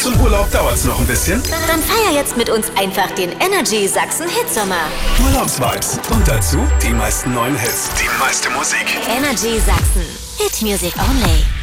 zum Urlaub dauert's noch ein bisschen? Dann feier jetzt mit uns einfach den Energy Sachsen Hitsommer. Urlaubsvibes. Und dazu die meisten neuen Hits. Die meiste Musik. Energy Sachsen. Hit Music Only.